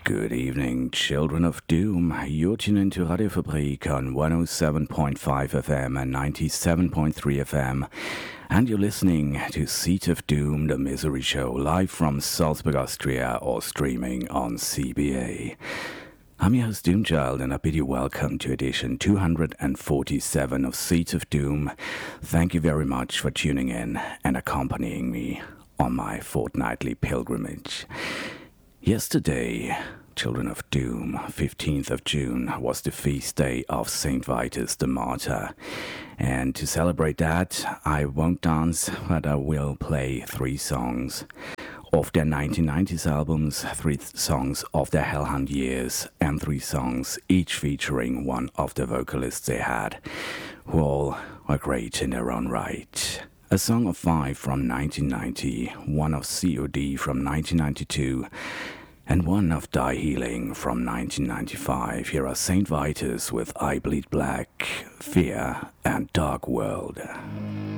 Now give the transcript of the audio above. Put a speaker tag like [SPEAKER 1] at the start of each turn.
[SPEAKER 1] Good evening, children of doom. You're tuned into Radio Fabrik on 107.5 FM and 97.3 FM. And you're listening to Seat of Doom, the Misery Show, live from Salzburg, Austria, or streaming on CBA. I'm your host, Doomchild, and I bid you welcome to edition 247 of Seat of Doom. Thank you very much for tuning in and accompanying me on my fortnightly pilgrimage. Yesterday, Children of Doom, 15th of June, was the feast day of Saint Vitus the Martyr. And to celebrate that, I won't dance, but I will play 3 songs of their 1990s albums, 3 songs of their Hellhound years, and 3 songs each featuring one of the vocalists they had, who all were great in their own right. A song of 5 from 1990, one of COD from 1992, and one of Die Healing from 1995. Here are Saint Vitus with I Bleed Black, Fear, and Dark World.